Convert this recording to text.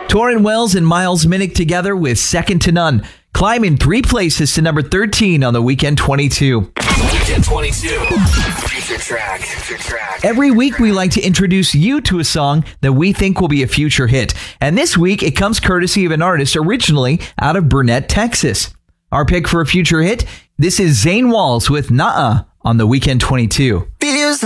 Torrin Wells and Miles Minnick together with Second to None, climbing 3 places to number 13 on the Weekend 22. Weekend 22. Future track. Every week we like to introduce you to a song that we think will be a future hit. And this week it comes courtesy of an artist originally out of Burnett, Texas. Our pick for a future hit, this is Zane Walls with Nah on the Weekend 22.